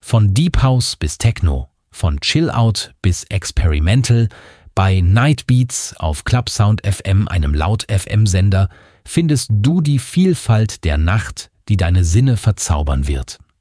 Von Deep House bis Techno, von Chill Out bis Experimental, bei Night Beats auf Clubsound FM, einem Laut-FM-Sender, findest du die Vielfalt der Nacht, die deine Sinne verzaubern wird.